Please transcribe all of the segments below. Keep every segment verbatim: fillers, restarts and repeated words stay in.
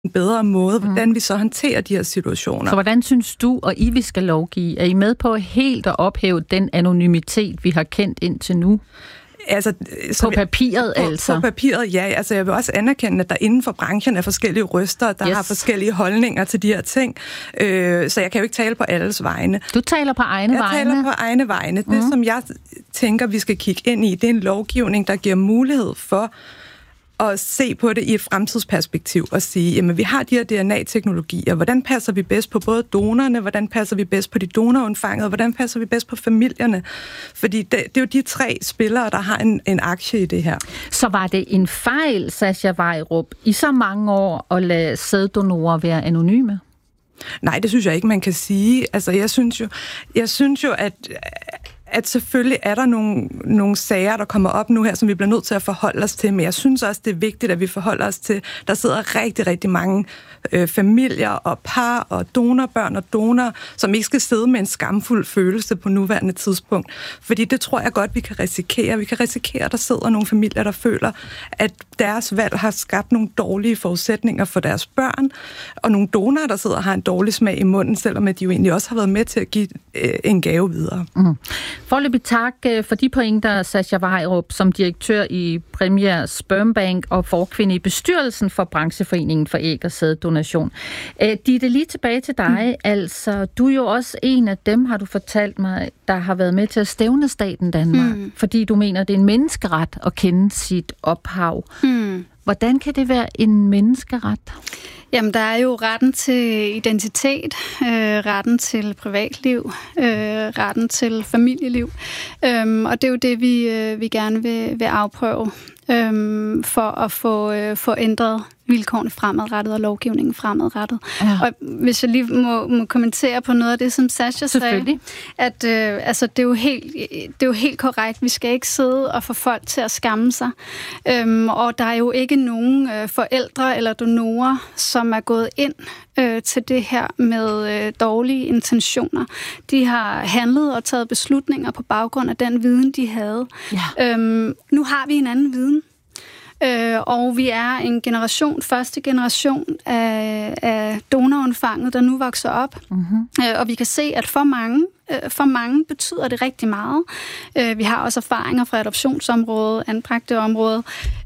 en bedre måde, hvordan mm. vi så håndterer de her situationer. Så hvordan synes du, og I vi skal lovgive? Er I med på helt at ophæve den anonymitet, vi har kendt indtil nu? Altså, på papiret, på, altså? På papiret, ja. Altså, jeg vil også anerkende, at der inden for branchen er forskellige røster, der yes. har forskellige holdninger til de her ting. Øh, så jeg kan jo ikke tale på alles vegne. Du taler på egne jeg vegne? Jeg taler på egne vegne. Det, mm. som jeg tænker, vi skal kigge ind i, det er en lovgivning, der giver mulighed for at se på det i et fremtidsperspektiv og sige, jamen vi har de her D N A-teknologier, hvordan passer vi bedst på både donorerne, hvordan passer vi bedst på de donorundfangede, hvordan passer vi bedst på familierne? Fordi det, det er jo de tre spillere, der har en, en aktie i det her. Så var det en fejl, Sascha Vejrup, i så mange år at lade sæddonorer være anonyme? Nej, det synes jeg ikke, man kan sige. Altså, jeg synes jo, jeg synes jo at at selvfølgelig er der nogle, nogle sager, der kommer op nu her, som vi bliver nødt til at forholde os til, men jeg synes også, det er vigtigt, at vi forholder os til, der sidder rigtig, rigtig mange øh, familier og par og donorbørn og donorer, som ikke skal sidde med en skamfuld følelse på nuværende tidspunkt. Fordi det tror jeg godt, vi kan risikere. Vi kan risikere, at der sidder nogle familier, der føler, at deres valg har skabt nogle dårlige forudsætninger for deres børn, og nogle donorer, der sidder og har en dårlig smag i munden, selvom at de jo egentlig også har været med til at give øh, en gave videre. Mm. Foreløbig tak for de pointer, Sascha Vejrup, som direktør i Premier Sperm Bank og forkvinde i bestyrelsen for Brancheforeningen for Æg- og Sæddonation. Ditte, lige tilbage til dig. Mm. Altså, du er jo også en af dem, har du fortalt mig, der har været med til at stævne staten Danmark, mm. fordi du mener, det er en menneskeret at kende sit ophav. Mm. Hvordan kan det være en menneskeret? Jamen, der er jo retten til identitet, øh, retten til privatliv, øh, retten til familieliv, øhm, og det er jo det, vi, øh, vi gerne vil, vil afprøve øh, for at få, øh, få ændret vilkårene fremadrettet og lovgivningen fremadrettet. Ja. Og hvis jeg lige må, må kommentere på noget af det, som Sascha sagde, at øh, altså, det, er jo helt, det er jo helt korrekt. Vi skal ikke sidde og få folk til at skamme sig. Øhm, og der er jo ikke nogen øh, forældre eller donorer, som er gået ind øh, til det her med øh, dårlige intentioner. De har handlet og taget beslutninger på baggrund af den viden, de havde. Ja. Øhm, nu har vi en anden viden. Øh, og vi er en generation, første generation af, af donorundfanget, der nu vokser op. Mm-hmm. Øh, og vi kan se, at for mange, øh, for mange betyder det rigtig meget. Øh, vi har også erfaringer fra adoptionsområdet, anbragte område,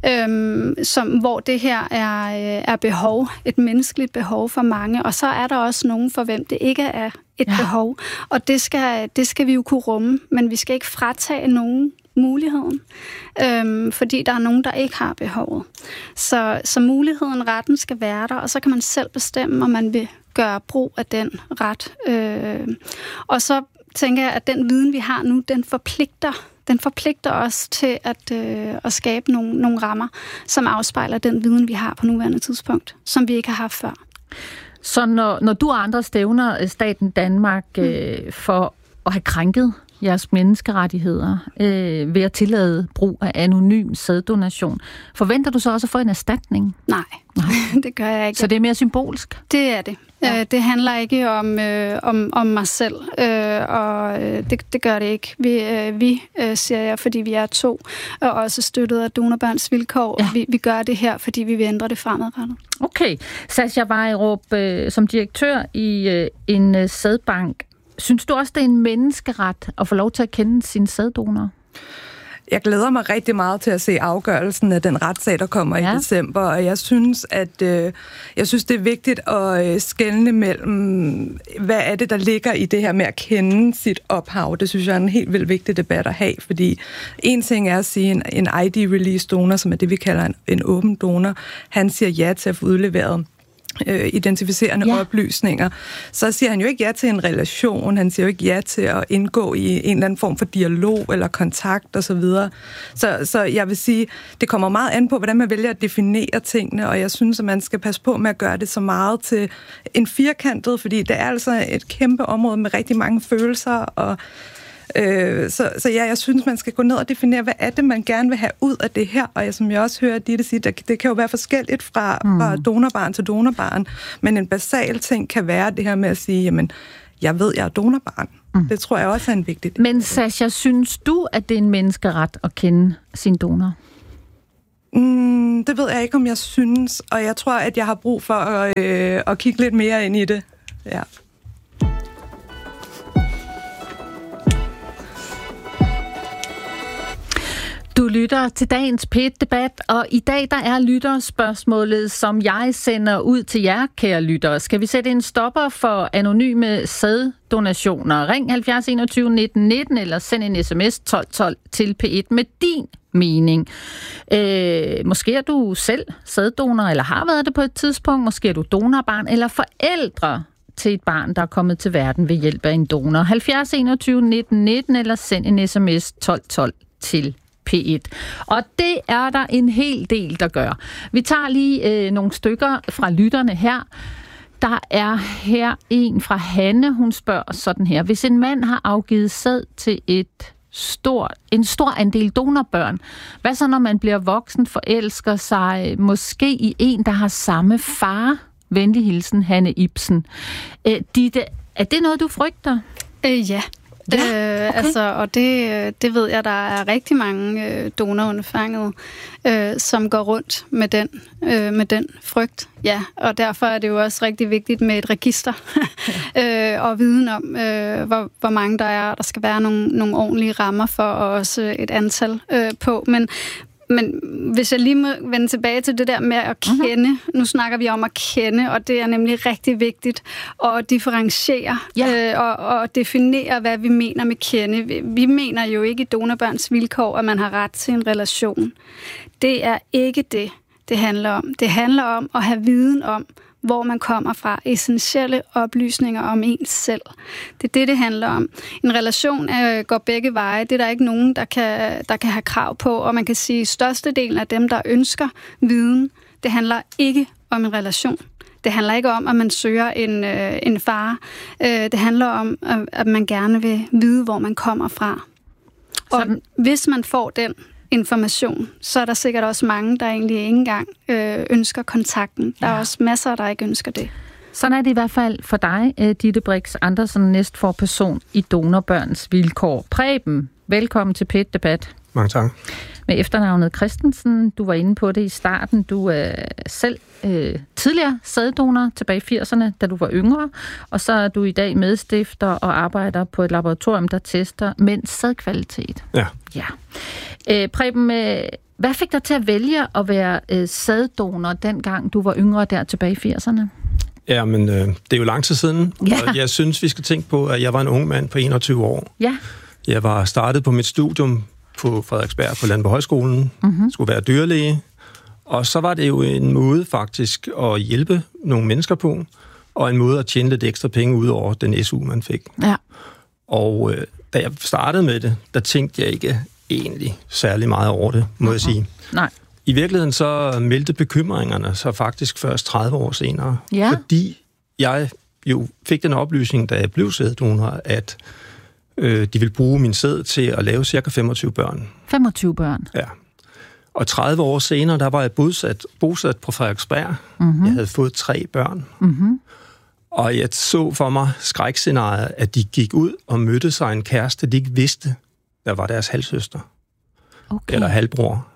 øh, som, hvor det her er, er behov, et menneskeligt behov for mange. Og så er der også nogen, for hvem det ikke er et ja. behov. Og det skal, det skal vi jo kunne rumme, men vi skal ikke fratage nogen muligheden, øhm, fordi der er nogen, der ikke har behovet. Så, så muligheden, retten skal være der, og så kan man selv bestemme, om man vil gøre brug af den ret. Øh, og så tænker jeg, at den viden, vi har nu, den forpligter, den forpligter os til at, øh, at skabe nogle, nogle rammer, som afspejler den viden, vi har på nuværende tidspunkt, som vi ikke har haft før. Så når, når du og andre stævner staten Danmark øh, for at have krænket jeres menneskerettigheder øh, ved at tillade brug af anonym sæddonation, forventer du så også at få en erstatning? Nej, Nej. det gør jeg ikke. Så det er mere symbolsk? Det er det. Ja. Det handler ikke om, øh, om, om mig selv, øh, og øh, det, det gør det ikke. Vi, øh, vi øh, siger jeg, fordi vi er to, og også støttet af Donorbørns Vilkår. Ja. Vi, vi gør det her, fordi vi vil ændre det fremadrettet. Okay. Sascha Vejrup, øh, som direktør i øh, en øh, sædbank, synes du også, det er en menneskeret at få lov til at kende sine sæddonor? Jeg glæder mig rigtig meget til at se afgørelsen af den retssag, der kommer ja. i december, og jeg synes, at øh, jeg synes, det er vigtigt at øh, skelne mellem, hvad er det, der ligger i det her med at kende sit ophav. Det synes jeg er en helt vildt vigtig debat at have, fordi en ting er at sige, en, en I D-release donor, som er det, vi kalder en, en åben donor, han siger ja til at få udleveret Øh, identificerende ja. oplysninger, så siger han jo ikke ja til en relation, han siger jo ikke ja til at indgå i en eller anden form for dialog eller kontakt osv. Så, så, så jeg vil sige, det kommer meget an på, hvordan man vælger at definere tingene, og jeg synes, at man skal passe på med at gøre det så meget til en firkantet, fordi det er altså et kæmpe område med rigtig mange følelser, og Øh, så, så ja, jeg synes, man skal gå ned og definere, hvad er det, man gerne vil have ud af det her, og jeg, som jeg også hører Ditte sige, det, det kan jo være forskelligt fra, mm. fra donorbarn til donorbarn, men en basal ting kan være det her med at sige, jamen, jeg ved, jeg er donorbarn. Mm. Det tror jeg også er en vigtig del. Men Sascha, synes du, at det er en menneskeret at kende sin donor? Mm, det ved jeg ikke, om jeg synes, og jeg tror, at jeg har brug for at, øh, at kigge lidt mere ind i det. Ja. Du lytter til dagens P et-debat, og i dag der er lytterspørgsmålet, som jeg sender ud til jer, kære lyttere. Skal vi sætte en stopper for anonyme sæddonationer? Ring halvfjerds enogtyve nitten nitten eller send en sms tolv tolv til P et med din mening. Øh, måske er du selv sæddonor, eller har været det på et tidspunkt. Måske er du donorbarn eller forældre til et barn, der er kommet til verden ved hjælp af en donor. halvfjerds enogtyve nitten nitten eller send en sms tolv tolv til P et. Og det er der en hel del, der gør. Vi tager lige øh, nogle stykker fra lytterne her. Der er her en fra Hanne. Hun spørger sådan her. Hvis en mand har afgivet sæd til et stor, en stor andel donorbørn, hvad så når man bliver voksen, forelsker sig måske i en, der har samme far? Venlig hilsen, Hanne Ibsen. Øh, Ditte, er det noget, du frygter? Øh, ja. Ja, okay. øh, altså, og det, det ved jeg, der er rigtig mange øh, donorundfangede, øh, som går rundt med den, øh, med den frygt. Ja, og derfor er det jo også rigtig vigtigt med et register øh, og viden om, øh, hvor, hvor mange der er. Der skal være nogle, nogle ordentlige rammer for, og også et antal øh, på. Men Men hvis jeg lige må vende tilbage til det der med at kende, mm-hmm. nu snakker vi om at kende, og det er nemlig rigtig vigtigt at differentiere ja. øh, og, og definere, hvad vi mener med kende. Vi, vi mener jo ikke i donorbørns vilkår, at man har ret til en relation. Det er ikke det, det handler om. Det handler om at have viden om, hvor man kommer fra. Essentielle oplysninger om ens selv. Det er det, det handler om. En relation øh, går begge veje. Det er der ikke nogen, der kan, der kan have krav på. Og man kan sige, at størstedelen af dem, der ønsker viden, det handler ikke om en relation. Det handler ikke om, at man søger en, øh, en far. Øh, det handler om, at man gerne vil vide, hvor man kommer fra. Og Sådan. hvis man får den information, så er der sikkert også mange, der egentlig ikke engang øh, ønsker kontakten. Der ja. er også masser, der ikke ønsker det. Sådan er det i hvert fald for dig, Ditte Brix Andersen, næstforperson i Donorbørns Vilkår. Preben, velkommen til P et-debat. Mange tak. Med efternavnet Christensen, du var inde på det i starten. Du er selv øh, tidligere sæddonor tilbage i firserne, da du var yngre, og så er du i dag medstifter og arbejder på et laboratorium, der tester mænds sædkvalitet. Ja. Ja. Øh, Preben, øh, hvad fik dig til at vælge at være øh, sæddonor, dengang du var yngre der tilbage i firserne? Ja, men øh, det er jo lang tid siden, ja. og jeg synes, vi skal tænke på, at jeg var en ung mand på enogtyve år. Ja. Jeg var startet på mit studium på Frederiksberg på Landbohøjskolen, mm-hmm. skulle være dyrlæge, og så var det jo en måde faktisk at hjælpe nogle mennesker på, og en måde at tjene lidt ekstra penge ud over den S U, man fik. Ja. Og øh, da jeg startede med det, der tænkte jeg ikke egentlig særlig meget over det, må uh-huh. jeg sige. Nej. I virkeligheden så meldte bekymringerne så faktisk først tredive år senere, ja. fordi jeg jo fik den oplysning, da jeg blev sæddonor, at øh, de ville bruge min sæd til at lave cirka femogtyve børn. femogtyve børn? Ja. Og tredive år senere, der var jeg bosat, bosat på Frederiksberg. Mm-hmm. Jeg havde fået tre børn. Mm-hmm. Og jeg så for mig skrækscenariet, at de gik ud og mødte sig en kæreste, de ikke vidste, der var deres halvsøster. Okay. Eller halvbror.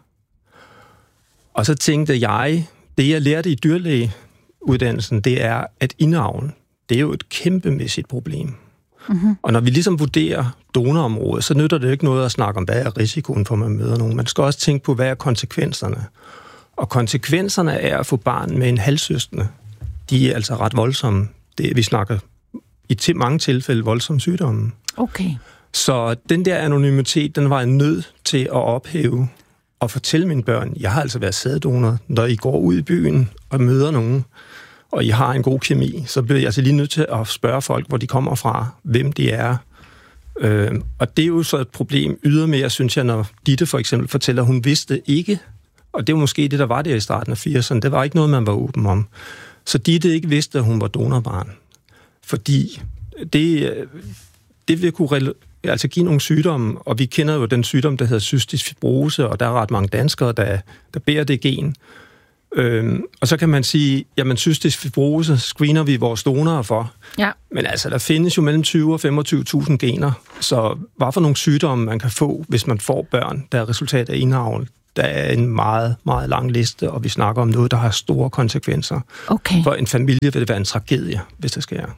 Og så tænkte jeg, det jeg lærte i dyrlægeuddannelsen, det er, at indavlen, det er jo et kæmpemæssigt problem. Mm-hmm. Og når vi ligesom vurderer donorområdet, så nytter det ikke noget at snakke om, hvad er risikoen for, at man møder nogen. Man skal også tænke på, hvad er konsekvenserne. Og konsekvenserne er at få barn med en halvsøskende. De er altså ret voldsomme. Det, vi snakker i til mange tilfælde voldsomme sygdomme. Okay. Så den der anonymitet, den var jeg nødt til at ophæve og fortælle mine børn, jeg har altså været sæddonor. Når I går ud i byen og møder nogen, og I har en god kemi, så bliver jeg altså lige nødt til at spørge folk, hvor de kommer fra, hvem de er. Øh, og det er jo så et problem ydermere, synes jeg, når Ditte for eksempel fortæller, hun vidste ikke, og det var måske det, der var der i starten af firserne, det var ikke noget, man var åben om. Så Ditte ikke vidste, at hun var donorbarn. Fordi det, det vil kunne altså give nogle sygdomme, og vi kender jo den sygdom, der hedder cystisk fibrose, og der er ret mange danskere, der, der bærer det gen. Øhm, og så kan man sige, jamen cystisk fibrose screener vi vores donorer for. Ja. Men altså, der findes jo mellem tyve og femogtyve tusind gener, så hvad for nogle sygdomme man kan få, hvis man får børn, der er resultat af indavl, Der er en meget, meget lang liste, og vi snakker om noget, der har store konsekvenser. Okay. For en familie vil det være en tragedie, hvis det sker.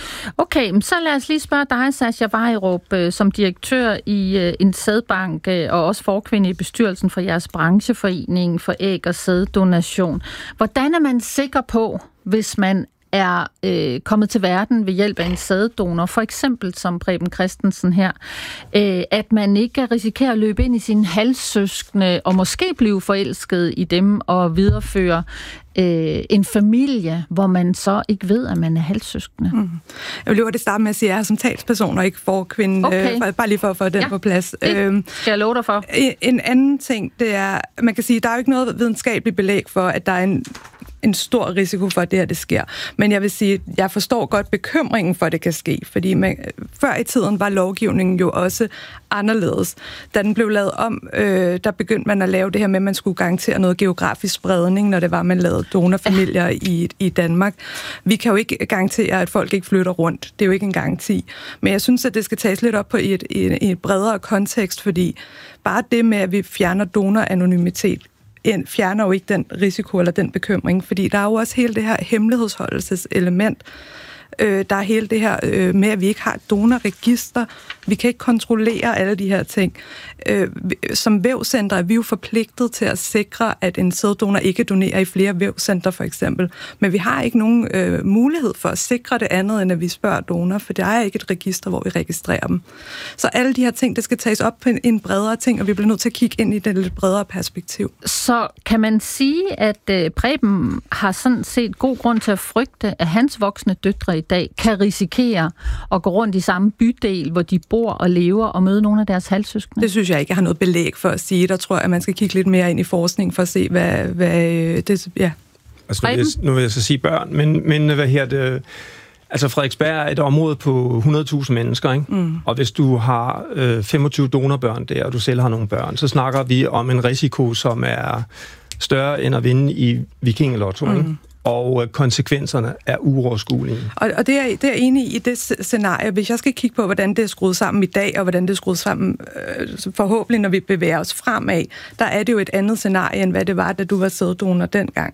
Okay, så lad os lige spørge dig, Sascha Vejrup, som direktør i en sædbank og også forkvinde i bestyrelsen for jeres brancheforening for æg- og sæddonation. Hvordan er man sikker på, hvis man er øh, kommet til verden ved hjælp af en sæddonor, for eksempel som Preben Christensen her, øh, at man ikke risikerer at løbe ind i sine halvsøskende og måske blive forelsket i dem og videreføre øh, en familie, hvor man så ikke ved, at man er halvsøskende. Mm. Jeg vil jo det starte med at sige, at jeg er som talsperson og ikke forkvinde, okay. øh, bare lige for at få den ja, på plads. Det øhm, skal jeg love dig for. En anden ting, det er, man kan sige, der er jo ikke noget videnskabeligt belæg for, at der er en en stor risiko for, at det her det sker. Men jeg vil sige, jeg forstår godt bekymringen for, at det kan ske, fordi man, før i tiden var lovgivningen jo også anderledes. Da den blev lavet om, øh, der begyndte man at lave det her med, at man skulle garantere noget geografisk spredning, når det var, man lavede donorfamilier i, i Danmark. Vi kan jo ikke garantere, at folk ikke flytter rundt. Det er jo ikke en garanti. Men jeg synes, at det skal tages lidt op på i et, i et bredere kontekst, fordi bare det med, at vi fjerner donoranonymitet, fjerner jo ikke den risiko eller den bekymring, fordi der er jo også hele det her hemmelighedsholdelseselement. Øh, der er hele det her øh, med, at vi ikke har et donorregister. Vi kan ikke kontrollere alle de her ting. Øh, som vævcenter er vi jo forpligtet til at sikre, at en sæddonor ikke donerer i flere vævcenter, for eksempel. Men vi har ikke nogen øh, mulighed for at sikre det andet, end at vi spørger donor, for der er ikke et register, hvor vi registrerer dem. Så alle de her ting, det skal tages op på en, en bredere ting, og vi bliver nødt til at kigge ind i det lidt bredere perspektiv. Så kan man sige, at øh, Preben har sådan set god grund til at frygte, at hans voksne døtre i dag kan risikere at gå rundt i samme bydel, hvor de bor og lever og møde nogle af deres halvsøskende? Det synes jeg ikke, jeg har noget belæg for at sige. Der tror jeg, at man skal kigge lidt mere ind i forskning for at se, hvad, hvad det... Ja. Altså, nu, vil jeg, nu vil jeg så sige børn, men, men hvad her det... Altså, Frederiksberg er et område på hundrede tusind mennesker, ikke? Mm. Og hvis du har øh, femogtyve donorbørn der, og du selv har nogle børn, så snakker vi om en risiko, som er større end at vinde i Vikingelotto, mm. ikke? Og konsekvenserne er uoverskuelige. Og, og det, er, det er enig i det scenarie. Hvis jeg skal kigge på, hvordan det er skruet sammen i dag, og hvordan det er skruet sammen øh, forhåbentlig, når vi bevæger os fremad, der er det jo et andet scenarie, end hvad det var, da du var sæddonor dengang.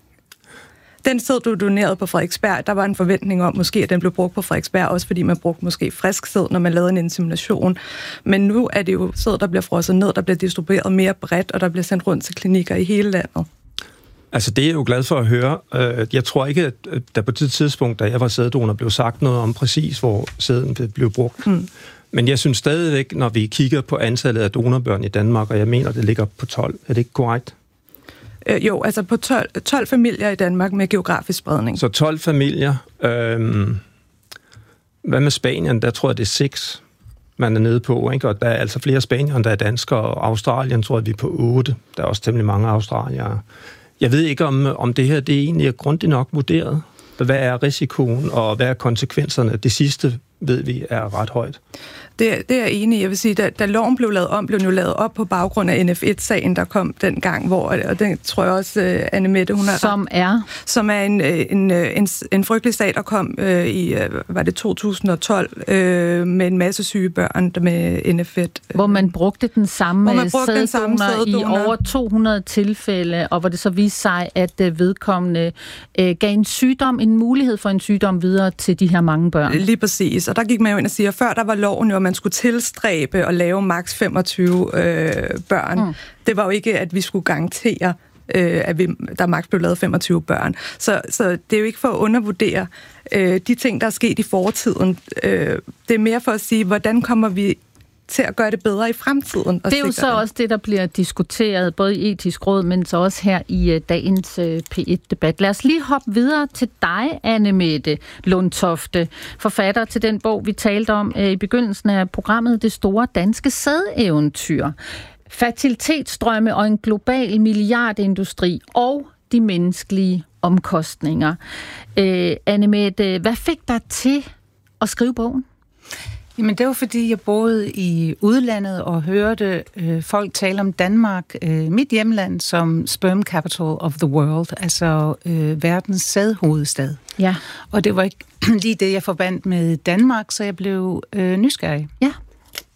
Den sæd, du donerede på Frederiksberg, der var en forventning om måske, at den blev brugt på Frederiksberg, også fordi man brugte måske frisk sæd, når man lavede en insemination. Men nu er det jo sæd, der bliver frosset ned, der bliver distribueret mere bredt, og der bliver sendt rundt til klinikker i hele landet. Altså, det er jeg jo glad for at høre. Jeg tror ikke, at der på det tidspunkt, da jeg var sæddonor, blev sagt noget om præcis, hvor sæden blev brugt. Mm. Men jeg synes stadigvæk, når vi kigger på antallet af donorbørn i Danmark, og jeg mener, det ligger på tolv. Er det ikke korrekt? Øh, jo, altså på tolv, tolv familier i Danmark med geografisk spredning. Så tolv familier. Øhm, hvad med Spanien? Der tror jeg, det er seks, man er nede på, ikke? Og der er altså flere spanier, end der er danskere, og Australien tror jeg, vi er på otte. Der er også temmelig mange australiere. Jeg ved ikke, om, om det her det egentlig er grundigt nok vurderet. Hvad er risikoen, og hvad er konsekvenserne? Det sidste, ved vi, er ret højt. Det, det er jeg enig i. Jeg vil sige, da, da loven blev lavet om, blev den jo lavet op på baggrund af N F et-sagen, der kom dengang, hvor, og den tror jeg også, uh, Anne-Mette, hun har... Som er? Som er en, en, en, en frygtelig sag, der kom uh, i, uh, var det to tusind og tolv, uh, med en masse syge børn med N F et. Hvor man brugte den samme sæddonor i over to hundrede tilfælde, og hvor det så viste sig, at vedkommende uh, gav en sygdom, en mulighed for en sygdom videre til de her mange børn. Lige præcis. Og der gik man jo ind og siger, før der var loven jo, at man skulle tilstræbe og lave maks femogtyve øh, børn. Mm. Det var jo ikke, at vi skulle garantere, øh, at vi, der maks blev lavet femogtyve børn. Så, så det er jo ikke for at undervurdere øh, de ting, der er sket i fortiden. Øh, det er mere for at sige, hvordan kommer vi til at gøre det bedre i fremtiden. Det er jo så det. Også det, der bliver diskuteret, både i Etisk Råd, men så også her i uh, dagens uh, P et-debat. Lad os lige hoppe videre til dig, Anne-Mette Lundtofte, forfatter til den bog, vi talte om uh, i begyndelsen af programmet, Det store danske sædeventyr. Fertilitetsstrømme og en global milliardindustri og de menneskelige omkostninger. Uh, Anne-Mette, hvad fik dig til at skrive bogen? Jamen det var fordi, jeg boede i udlandet og hørte øh, folk tale om Danmark, øh, mit hjemland, som sperm capital of the world, altså øh, verdens sædhovedstad. Ja. Og det var ikke lige det, jeg forbandt med Danmark, så jeg blev øh, nysgerrig. Ja.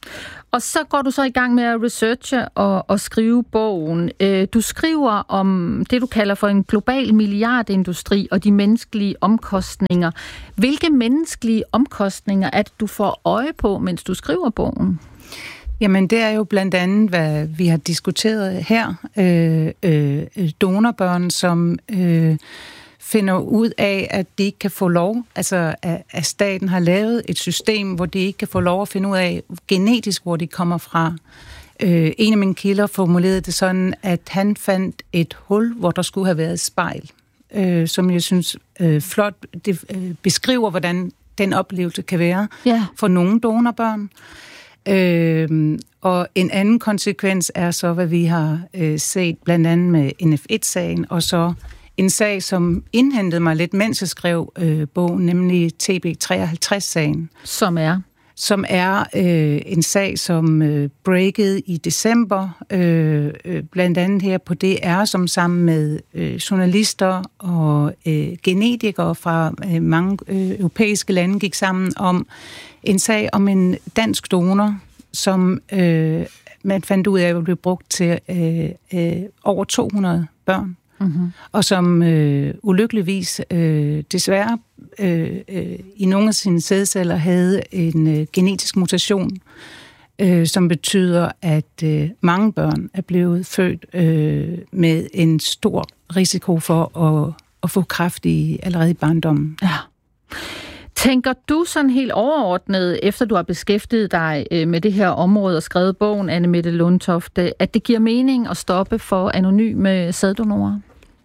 Og så går du så i gang med at researche og, og skrive bogen. Du skriver om det, du kalder for en global milliardindustri og de menneskelige omkostninger. Hvilke menneskelige omkostninger er det, du får øje på, mens du skriver bogen? Jamen, det er jo blandt andet, hvad vi har diskuteret her. Øh, øh, donorbørn, som øh, finder ud af, at de ikke kan få lov, altså at, at staten har lavet et system, hvor de ikke kan få lov at finde ud af genetisk, hvor de kommer fra. Øh, en af mine kilder formulerede det sådan, at han fandt et hul, hvor der skulle have været et spejl, øh, som jeg synes øh, flot det, øh, beskriver, hvordan den oplevelse kan være yeah. for nogle donorbørn. Øh, og en anden konsekvens er så, hvad vi har øh, set blandt andet med N F et-sagen, og så en sag, som indhentede mig lidt, mens jeg skrev øh, bogen, nemlig T B treoghalvtreds-sagen. Som er? Som er øh, en sag, som øh, breakede i december, øh, øh, blandt andet her på D R, som sammen med øh, journalister og øh, genetikere fra øh, mange øh, europæiske lande gik sammen om en sag om en dansk donor, som øh, man fandt ud af, at blev brugt til øh, øh, over to hundrede børn. Mm-hmm. Og som øh, ulykkeligvis øh, desværre øh, øh, i nogle af sine sædceller havde en øh, genetisk mutation, øh, som betyder, at øh, mange børn er blevet født øh, med en stor risiko for at, at få kræft i, allerede i barndommen. Ja. Tænker du sådan helt overordnet, efter du har beskæftiget dig med det her område og skrevet bogen, Anne-Mette Lundtofte, at det giver mening at stoppe for anonyme sæddonorer?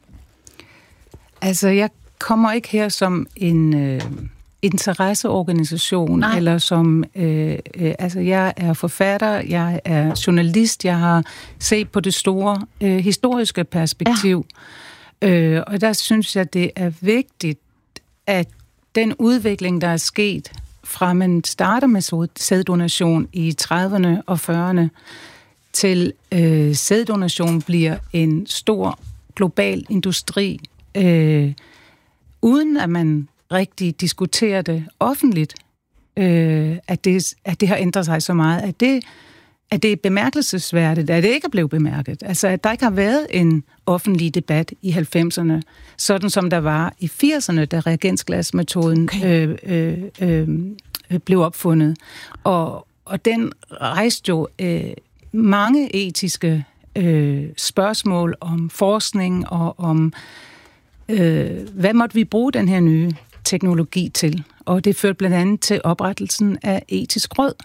Altså, jeg kommer ikke her som en øh, interesseorganisation, Nej. eller som... Øh, øh, altså, jeg er forfatter, jeg er journalist, jeg har set på det store øh, historiske perspektiv. Ja. Øh, og der synes jeg, det er vigtigt, at den udvikling, der er sket fra man starter med sæddonation i trediverne og fyrrerne, til øh, sæddonation bliver en stor global industri, øh, uden at man rigtig diskuterer det offentligt, øh, at, det, at det har ændret sig så meget, at det, at det er bemærkelsesværdigt, at det ikke er blevet bemærket. Altså, at der ikke har været en offentlig debat i halvfemserne, sådan som der var i firserne, da reagensglasmetoden okay. øh, øh, øh, blev opfundet. Og, og den rejste jo øh, mange etiske øh, spørgsmål om forskning og om, øh, hvad måtte vi bruge den her nye teknologi til? Og det førte blandt andet til oprettelsen af etisk råd.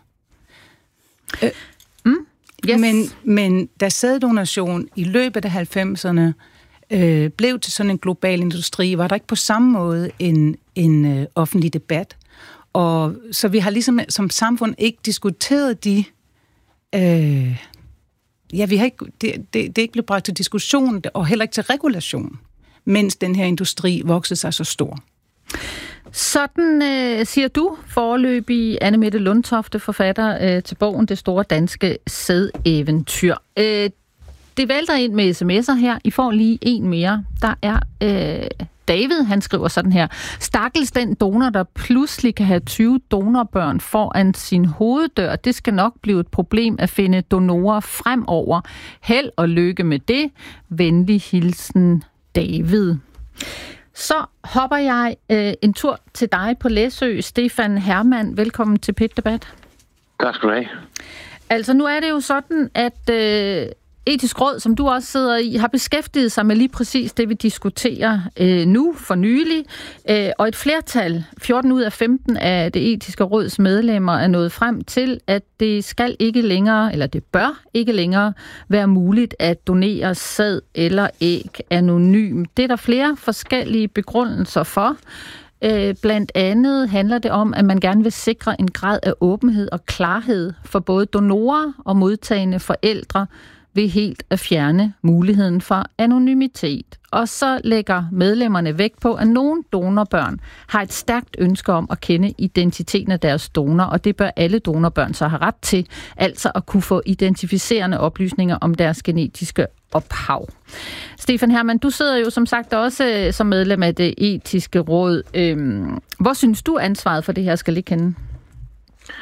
Øh, mm, yes. men, men da sæddonation i løbet af halvfemserne øh, blev til sådan en global industri, var der ikke på samme måde en, en øh, offentlig debat. Og så vi har ligesom som samfund ikke diskuteret de... Øh, ja, vi har ikke, det, det, det er ikke blevet bragt til diskussion, og heller ikke til regulation, mens den her industri voksede sig så stor. Sådan øh, siger du foreløbig, Anne-Mette Lundtofte, forfatter øh, til bogen Det Store Danske Sædeventyr. Øh, det vælter ind med sms'er her. I får lige en mere. Der er øh, David, han skriver sådan her. Stakkels den donor, der pludselig kan have tyve donorbørn foran sin hoveddør. Det skal nok blive et problem at finde donorer fremover. Held og lykke med det. Venlig hilsen, David. Så hopper jeg øh, en tur til dig på Læsø. Stefan Hermann, velkommen til Pit Debat. Tak skal du have. Altså, nu er det jo sådan, at øh, Etisk Råd, som du også sidder i, har beskæftiget sig med lige præcis det, vi diskuterer øh, nu for nylig. Øh, og et flertal, fjorten ud af femten af det Etiske Råds medlemmer, er nået frem til, at det skal ikke længere, eller det bør ikke længere være muligt at donere sæd eller æg anonymt. Det er der flere forskellige begrundelser for. Øh, blandt andet handler det om, at man gerne vil sikre en grad af åbenhed og klarhed for både donorer og modtagende forældre, ved helt at fjerne muligheden for anonymitet. Og så lægger medlemmerne vægt på, at nogle donorbørn har et stærkt ønske om at kende identiteten af deres donor, og det bør alle donorbørn så have ret til, altså at kunne få identificerende oplysninger om deres genetiske ophav. Stefan Hermann, du sidder jo som sagt også som medlem af det Etiske Råd. Hvor synes du ansvaret for det her skal ligge henne?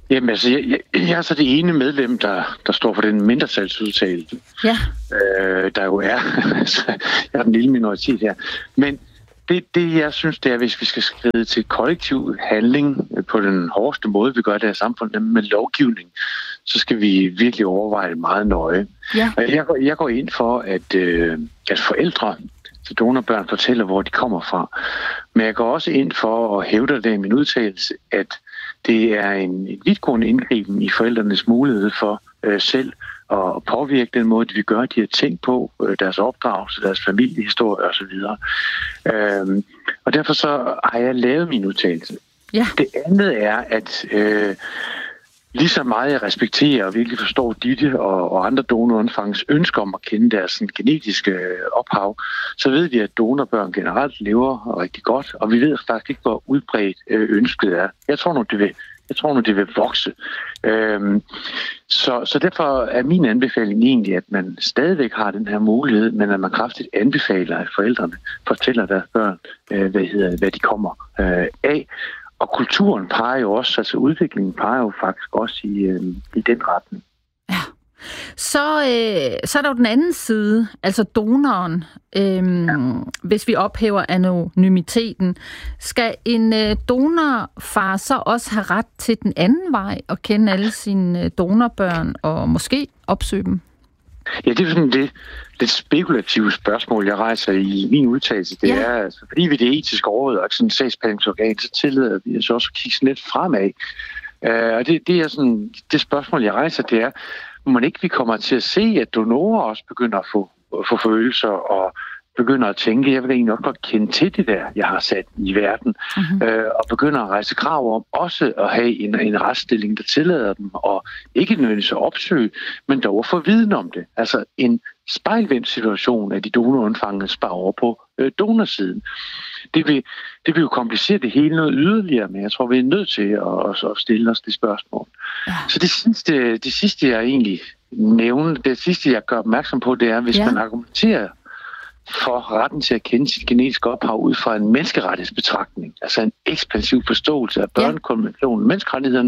Jamen altså, jeg, jeg, jeg er så det ene medlem, der, der står for den mindretalsudtalelse. Ja. Øh, der jo er. Altså, jeg er den lille minoritet her. Men det, det, jeg synes, det er, hvis vi skal skride til kollektiv handling på den hårdeste måde, vi gør det her samfund, med lovgivning, så skal vi virkelig overveje det meget nøje. Ja. Jeg, går, jeg går ind for, at, øh, at forældre til donorbørn fortæller, hvor de kommer fra. Men jeg går også ind for at hævde det i min udtalelse, at det er en, en vidtgående indgriben i forældrenes mulighed for øh, selv at påvirke den måde, de vil gøre de her ting på, øh, deres opdragelse, deres familiehistorie osv. Øhm, og derfor så har jeg lavet min udtalelse. Ja. Det andet er, at øh, lige så meget jeg respekterer og virkelig forstår Ditte og, og andre donorundfangens ønsker om at kende deres sådan, genetiske ophav, så ved vi, at donorbørn generelt lever rigtig godt, og vi ved faktisk ikke, hvor udbredt øh, ønsket er. Jeg tror nu, det vil, jeg tror nu, det vil vokse. Øhm, så, så derfor er min anbefaling egentlig, at man stadigvæk har den her mulighed, men at man kraftigt anbefaler, at forældrene fortæller deres børn, øh, hvad, hedder, hvad de kommer øh, af. Og kulturen peger jo også, altså udviklingen peger jo faktisk også i, øh, i den retning. Ja. Så, øh, så er der jo den anden side, altså donoren. Øhm, ja. Hvis vi ophæver anonymiteten, skal en øh, donorfar så også have ret til den anden vej og kende alle sine donorbørn og måske opsøge dem? Ja, det er sådan det lidt spekulative spørgsmål, jeg rejser i min udtalelse. Det ja. er, altså, fordi vi er det etiske råd og sådan et sagsbehandlingsorgan, så tillader vi os også at kigge sådan lidt fremad. Uh, og det, det er sådan, det spørgsmål, jeg rejser, det er, må man ikke vi kommer til at se, at donorer også begynder at få, få følelser og begynder at tænke, jeg vil egentlig også godt kende til det der, jeg har sat i verden, mm-hmm. øh, og begynder at rejse krav om også at have en, en retsstilling, der tillader dem, og ikke nødvendigvis at opsøge, men dog at få viden om det. Altså en spejlvendt situation af de donorundfangede sparer over på øh, donorsiden. Det vil, det vil jo komplicere det hele noget yderligere, men jeg tror, vi er nødt til at, at stille os det spørgsmål. Ja. Så det sidste, det sidste, jeg egentlig nævner, det sidste, jeg gør opmærksom på, det er, hvis ja. man argumenterer for retten til at kende sit genetiske ophav ud fra en menneskerettighedsbetragtning, altså en ekspansiv forståelse af børnekonventionen og menneskerettighederne.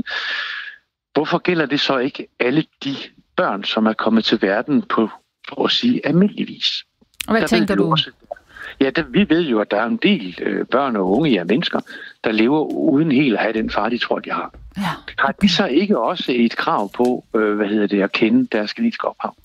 Hvorfor gælder det så ikke alle de børn, som er kommet til verden på, for at sige, almindelig vis? Og hvad der tænker du? Også, ja, der, vi ved jo, at der er en del øh, børn og unge, ja, mennesker, der lever uden helt at have den far, de tror, de har. Ja. Har de så ikke også et krav på, øh, hvad hedder det, at kende deres genetiske ophav?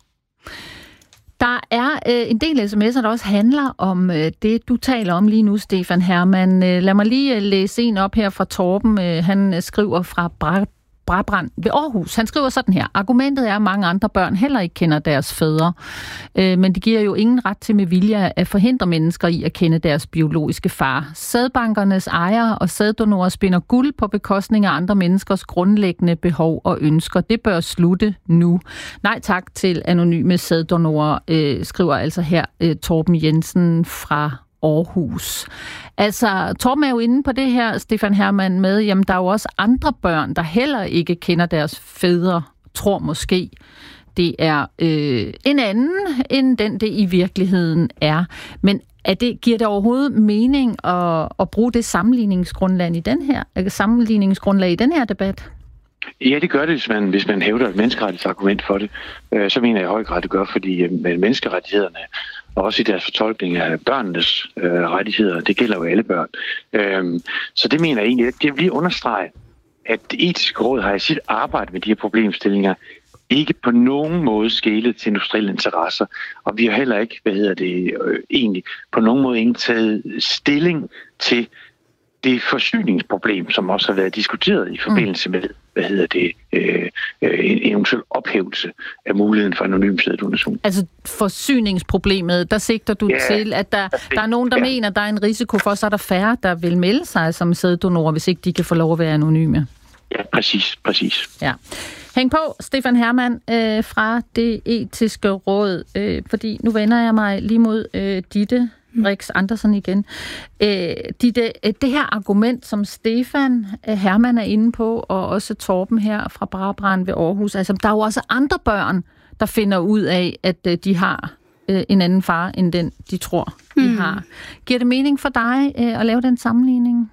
Der er øh, en del sms'er, der også handler om øh, det, du taler om lige nu, Stefan Hermann. Øh, lad mig lige øh, læse en op her fra Torben. Øh, han øh, skriver fra Bra- Brabrand ved Aarhus. Han skriver sådan her. Argumentet er, at mange andre børn heller ikke kender deres fædre. Øh, men det giver jo ingen ret til med vilje at forhindre mennesker i at kende deres biologiske far. Sædbankernes ejere og sæddonorer spinder guld på bekostning af andre menneskers grundlæggende behov og ønsker. Det bør slutte nu. Nej tak til anonyme sæddonorer, øh, skriver altså her øh, Torben Jensen fra Aarhus. Altså, Torben er jo inde på det her, Stefan Hermann, med, jamen der er jo også andre børn, der heller ikke kender deres fædre, tror måske, det er øh, en anden, end den det i virkeligheden er. Men er det, giver det overhovedet mening at, at bruge det sammenligningsgrundlag i den her, sammenligningsgrundlag i den her debat? Ja, det gør det, hvis man, hvis man hævder et menneskerettighedsargument for det. Øh, så mener jeg i høj grad, det gør, fordi øh, menneskerettighederne og også i deres fortolkning af børnenes øh, rettigheder, det gælder jo alle børn. Øhm, så det mener jeg egentlig, at det vil lige understrege, at det etiske råd har i sit arbejde med de her problemstillinger ikke på nogen måde skelet til industrielle interesser, og vi har heller ikke, hvad hedder det, øh, egentlig på nogen måde ikke taget stilling til det forsyningsproblem, som også har været diskuteret i forbindelse med, hvad hedder det, øh, en eventuel ophævelse af muligheden for anonym sæddonation. Altså forsyningsproblemet, der sigter du ja, til, at der, der er nogen, der ja. mener, at der er en risiko for, så er der færre, der vil melde sig som sæddonorer, hvis ikke de kan få lov at være anonyme. Ja, præcis, præcis. Ja. Hæng på, Stefan Hermann øh, fra Det Etiske Råd, øh, fordi nu vender jeg mig lige mod øh, Ditte Rix Andersen igen. Øh, Ditte, det her argument, som Stefan Hermann er inde på, og også Torben her fra Brabrand ved Aarhus, altså der er jo også andre børn, der finder ud af, at de har øh, en anden far, end den de tror, de mm. har. Giver det mening for dig øh, at lave den sammenligning?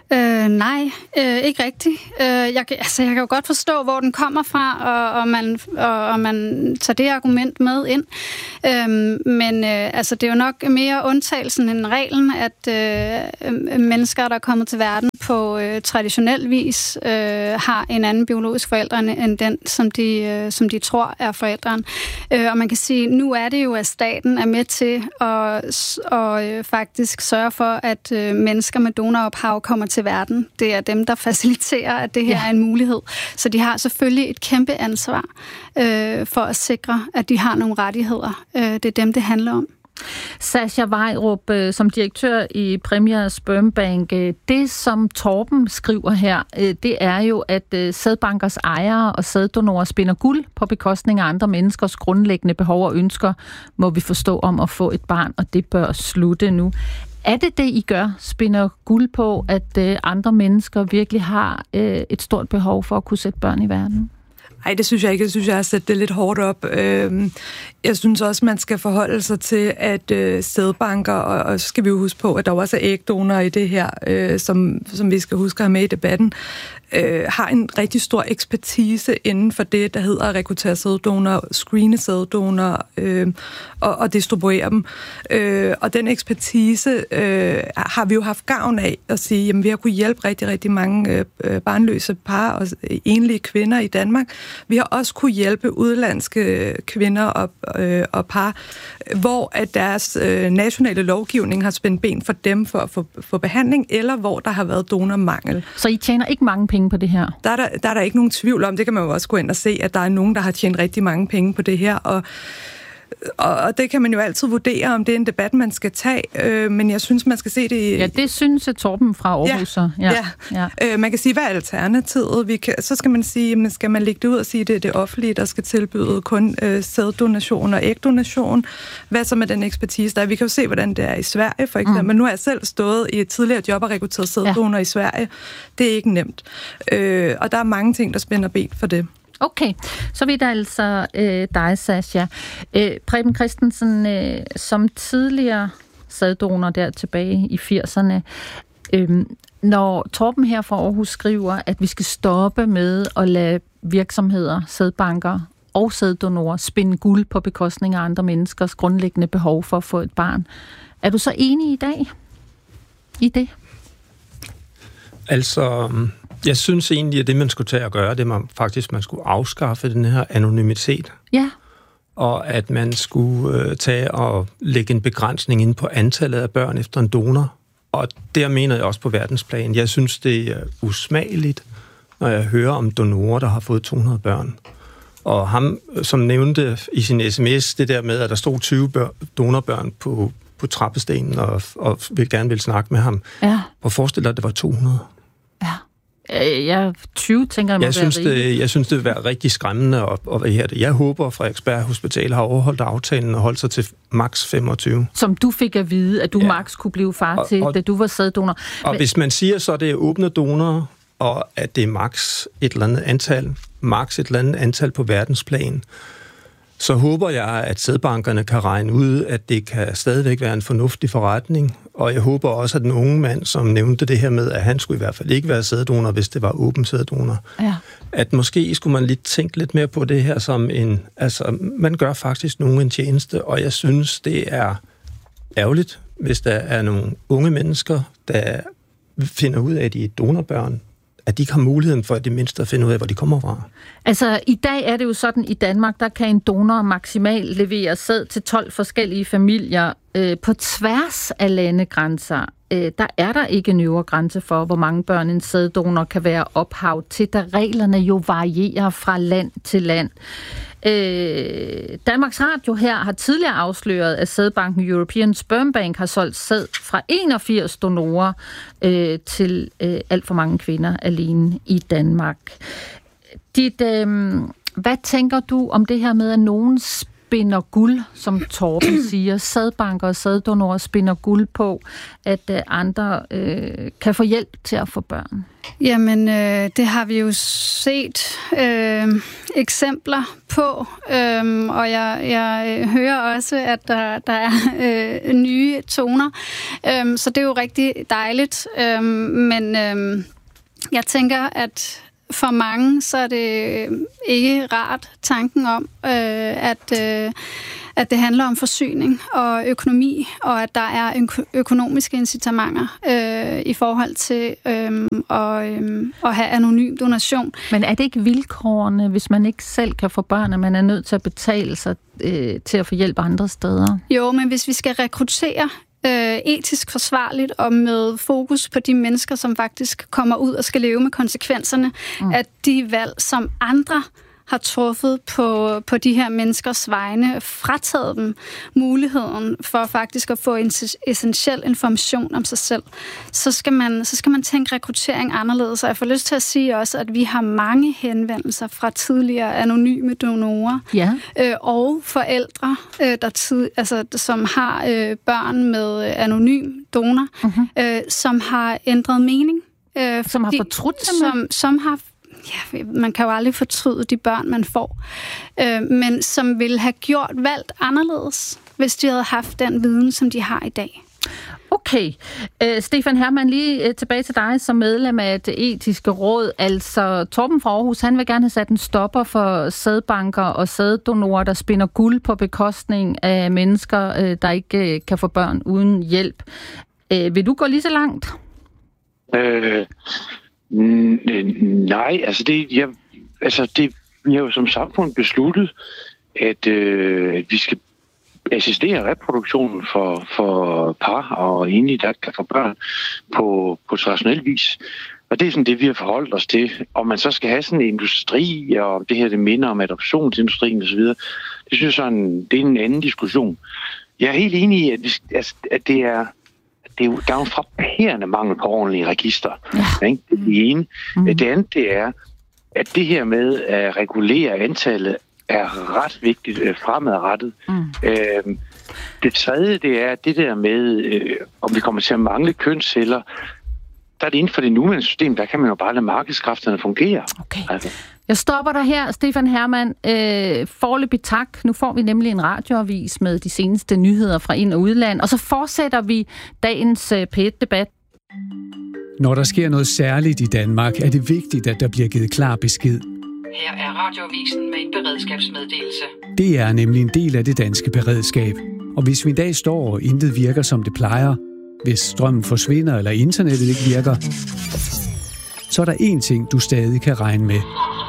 Øh, nej, øh, ikke rigtigt. Øh, jeg, altså, jeg kan jo godt forstå, hvor den kommer fra, og, og, man, og, og man tager det argument med ind. Øh, men øh, altså, det er jo nok mere undtagelsen end reglen, at øh, mennesker, der er kommet til verden på øh, traditionel vis, øh, har en anden biologisk forælder end den, som de, øh, som de tror er forældren. Øh, og man kan sige, nu er det jo, at staten er med til at og, øh, faktisk sørge for, at øh, mennesker med donorophav kommer til verden. Det er dem, der faciliterer, at det her ja. er en mulighed. Så de har selvfølgelig et kæmpe ansvar øh, for at sikre, at de har nogle rettigheder. Øh, det er dem, det handler om. Sascha Vejrup, som direktør i Premier Sperm Bank, det som Torben skriver her, det er jo, at sædbankers ejere og sæddonorer spinder guld på bekostning af andre menneskers grundlæggende behov og ønsker, må vi forstå, om at få et barn, og det bør slutte nu. Er det det, I gør? Spinder guld på, at andre mennesker virkelig har et stort behov for at kunne sætte børn i verden? Nej, det synes jeg ikke. Jeg synes, jeg har sat det lidt hårdt op. Jeg synes også, man skal forholde sig til, at sædbanker, og så skal vi jo huske på, at der også er ægdonorer i det her, som, som vi skal huske at have med i debatten, har en rigtig stor ekspertise inden for det, der hedder at rekruttere sæddonorer, screene sæddonorer og, og distribuere dem. Og den ekspertise har vi jo haft gavn af at sige, jamen vi har kunnet hjælpe rigtig, rigtig mange barnløse par og enlige kvinder i Danmark. Vi har også kunne hjælpe udenlandske kvinder og, øh, og par, hvor at deres øh, nationale lovgivning har spændt ben for dem for at få, få behandling, eller hvor der har været donormangel. Så I tjener ikke mange penge på det her? Der er der, der er der ikke nogen tvivl om. Det kan man jo også gå ind og se, at der er nogen, der har tjent rigtig mange penge på det her, og Og det kan man jo altid vurdere, om det er en debat, man skal tage, øh, men jeg synes, man skal se det i... Ja, det synes Torben fra Aarhus. Ja, ja. ja. ja. Øh, man kan sige, hvad er alternativet? Vi kan, så skal man sige, men skal man lægge det ud og sige, at det er det offentlige, der skal tilbyde kun øh, sæddonation og ægdonation? Hvad så med den ekspertise der? Vi kan jo se, hvordan det er i Sverige, for eksempel. Mm. Men nu har jeg selv stået i et tidligere job og rekrutteret sæddonor ja. i Sverige. Det er ikke nemt. Øh, og der er mange ting, der spænder ben for det. Okay, så vidt altså øh, dig, Sascha. Øh, Preben Christensen, øh, som tidligere sæddonor der tilbage i firserne, øh, når Torben her fra Aarhus skriver, at vi skal stoppe med at lade virksomheder, sædbanker og sæddonorer spinde guld på bekostning af andre menneskers grundlæggende behov for at få et barn. Er du så enig i dag i det? Altså... Jeg synes egentlig, at det, man skulle tage at gøre, det var faktisk, man skulle afskaffe den her anonymitet. Ja. Og at man skulle øh, tage og lægge en begrænsning ind på antallet af børn efter en donor. Og der mener jeg også på verdensplan. Jeg synes, det er usmageligt, når jeg hører om donorer, der har fået to hundrede børn. Og ham, som nævnte i sin sms, det der med, at der stod tyve bør- donorbørn på, på trappestenen og, og vil gerne vil snakke med ham. Ja. Og forestil dig, at det var to hundrede. Ja. Jeg tyve, tænker jeg, må jeg synes, være det, jeg synes, det vil være rigtig skræmmende. Og, og jeg håber, at Frederiksberg Hospital har overholdt aftalen og holdt sig til maks femogtyve. Som du fik at vide, at du ja. maks kunne blive far og, til, og, da du var sæddonor. Og Men... hvis man siger, så er det åbne donorer, og at det er maks et eller andet antal, maks et eller andet antal på verdensplan, så håber jeg, at sædbankerne kan regne ud, at det kan stadigvæk være en fornuftig forretning. Og jeg håber også, at den unge mand, som nævnte det her med, at han skulle i hvert fald ikke være sæddonor, hvis det var åben sæddonor, ja. at måske skulle man lige tænke lidt mere på det her som en... Altså, man gør faktisk nogen en tjeneste, og jeg synes, det er ærgerligt, hvis der er nogle unge mennesker, der finder ud af, at de er donorbørn, at de ikke har muligheden for at det mindste at finde ud af, hvor de kommer fra. Altså, i dag er det jo sådan, i Danmark, der kan en donor maksimalt levere sæd til tolv forskellige familier øh, på tværs af landegrænser. Øh, der er der ikke en øvre grænse for, hvor mange børn en sæddonor kan være ophav til, da reglerne jo varierer fra land til land. Øh, Danmarks Radio her har tidligere afsløret, at sædbanken European Sperm Bank har solgt sæd fra enogfirs donorer øh, til øh, alt for mange kvinder alene i Danmark. Dit, øh, hvad tænker du om det her med, at nogen spinder guld, som Torben siger, sædbanker og sæddonorer spinder guld på, at øh, andre øh, kan få hjælp til at få børn? Jamen, øh, det har vi jo set øh, eksempler på, øhm, og jeg, jeg hører også, at der, der er øh, nye toner, øhm, så det er jo rigtig dejligt, øhm, men øhm, jeg tænker, at for mange, så er det ikke rart tanken om, øh, at, øh, at det handler om forsyning og økonomi, og at der er øko- økonomiske incitamenter øh, i forhold til øh, at, øh, at have anonym donation. Men er det ikke vilkårene, hvis man ikke selv kan få børn, at man er nødt til at betale sig øh, til at få hjælp andre steder? Jo, men hvis vi skal rekruttere Øh, etisk forsvarligt og med fokus på de mennesker, som faktisk kommer ud og skal leve med konsekvenserne mm. af de valg, som andre har truffet på, på de her menneskers vegne, frataget dem muligheden for faktisk at få en essentiel information om sig selv, så skal man, så skal man tænke rekruttering anderledes. Og jeg får lyst til at sige også, at vi har mange henvendelser fra tidligere anonyme donorer ja. øh, og forældre, øh, der tid, altså, som har øh, børn med øh, anonym donor, mm-hmm. øh, som har ændret mening. Øh, som har fortrudt som, som har Ja, man kan jo aldrig fortryde de børn, man får, øh, men som ville have gjort valgt anderledes, hvis de havde haft den viden, som de har i dag. Okay. Uh, Stefan Hermann, lige uh, tilbage til dig som medlem af det etiske råd. Altså, Torben fra Aarhus, han vil gerne have sat en stopper for sædbanker og sæddonorer, der spinder guld på bekostning af mennesker, uh, der ikke uh, kan få børn uden hjælp. Uh, vil du gå lige så langt? Øh... Nej, altså det, jeg, altså det, vi har jo som samfund besluttet, at, øh, at vi skal assistere reproduktionen for, for par og enlige, der kan få børn på, på traditionel vis. Og det er sådan det, vi har forholdt os til. Om man så skal have sådan en industri, og det her det minder om adoptionsindustrien osv., det synes jeg sådan, det er en anden diskussion. Jeg er helt enig i, at, vi, at det er Det er jo, der er jo en frapperende mangel på ordentlige register. Ja. Ikke? Det er det ene. Mm. Det andet det er, at det her med at regulere antallet er ret vigtigt øh, fremadrettet. Mm. Øh, det tredje, det er det der med, øh, om vi kommer til at mangle kønsceller. Der er det inden for det nuværende system, der kan man jo bare lade markedskræfterne fungere. Okay. Altså. Jeg stopper dig her, Stefan Hermann. Øh, foreløbig tak. Nu får vi nemlig en radioavis med de seneste nyheder fra ind- og udland, og så fortsætter vi dagens øh, P et-debat. Når der sker noget særligt i Danmark, er det vigtigt, at der bliver givet klar besked. Her er radioavisen med en beredskabsmeddelelse. Det er nemlig en del af det danske beredskab. Og hvis vi en dag står og intet virker, som det plejer, hvis strømmen forsvinder eller internettet ikke virker, så er der én ting, du stadig kan regne med.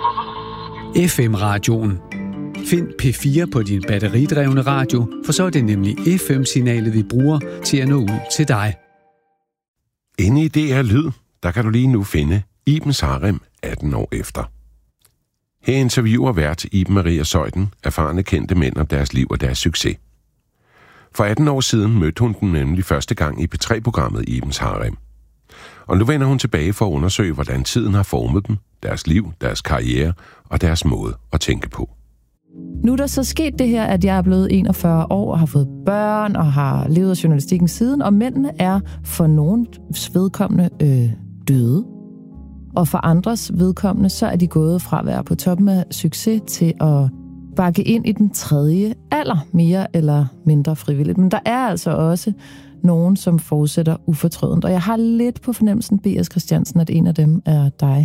F M-radioen. Find P fire på din batteridrevne radio, for så er det nemlig F M-signalet, vi bruger til at nå ud til dig. Inde i D R Lyd, der kan du lige nu finde Iben Sarem atten år efter. Her interviewer vært Iben Maria Zeuthen erfarne kendte mænd om deres liv og deres succes. For atten år siden mødte hun dem nemlig første gang i P tre-programmet Ibens Harem. Og nu vender hun tilbage for at undersøge, hvordan tiden har formet dem, deres liv, deres karriere og deres måde at tænke på. Nu er der så sket det her, at jeg er blevet enogfyrre år og har fået børn og har levet af journalistikken siden, og mændene er for nogens vedkommende øh, døde. Og for andres vedkommende, så er de gået fra at være på toppen af succes til at bakke ind i den tredje alder, mere eller mindre frivilligt. Men der er altså også nogen, som fortsætter ufortrødent. Og jeg har lidt på fornemmelsen, B S Christiansen, at en af dem er dig.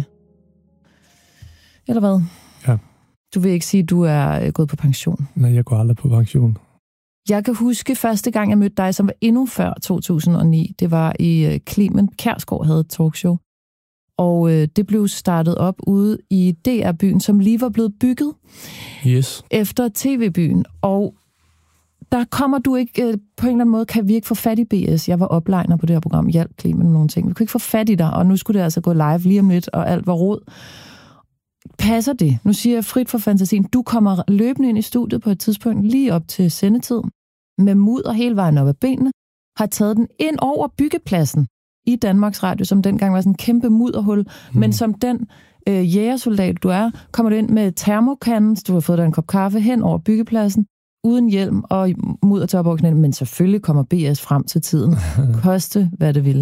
Eller hvad? Ja. Du vil ikke sige, at du er gået på pension? Nej, jeg går aldrig på pension. Jeg kan huske første gang, jeg mødte dig, som var endnu før to tusind og ni. Det var i Clement Kjærsgaard havde et talkshow. Og øh, det blev startet op ude i D R-byen, som lige var blevet bygget yes. efter T V-byen. Og der kommer du ikke, øh, på en eller anden måde, kan vi ikke få fat i B S. Jeg var oplejner på det her program, hjalp Clement med nogle ting. Vi kunne ikke få fat i dig, og nu skulle det altså gå live lige om lidt, og alt var rod. Passer det? Nu siger jeg frit for fantasien. Du kommer løbende ind i studiet på et tidspunkt, lige op til sendetid, med mudder hele vejen op ad benene, har taget den ind over byggepladsen i Danmarks Radio, som dengang var sådan en kæmpe mudderhul, mm. men som den øh, jægersoldat, du er, kommer du ind med termokanden, du har fået dig en kop kaffe hen over byggepladsen, uden hjelm og mudder til op over knæene, men selvfølgelig kommer B S frem til tiden. Koste, hvad det ville.